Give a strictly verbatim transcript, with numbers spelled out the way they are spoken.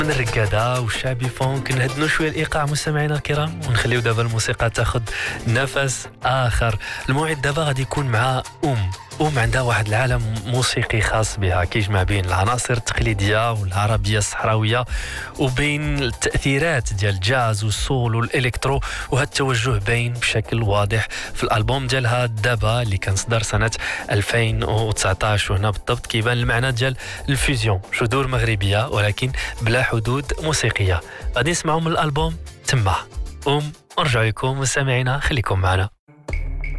بين الرقاده والشعبي فونك نهدنوا شويه الايقاع مستمعينا الكرام ونخليو دابا الموسيقى تاخذ نفس اخر. الموعد دابا غادي يكون مع ام أم عندها واحد العالم موسيقي خاص بها كيجمع بين العناصر التقليدية والعربية الصحراوية وبين التأثيرات ديال الجاز والسول والإلكترو، وهذا التوجه باين بشكل واضح في الألبوم ديالها دابا اللي كان صدر سنة ألفين وتسعطاش. وهنا بالضبط كيبان المعنى ديال الفيزيون، جذور مغربية ولكن بلا حدود موسيقية. غادي نسمعوا من الألبوم تما أم. ونرجع لكم مستمعينا، خليكم معنا.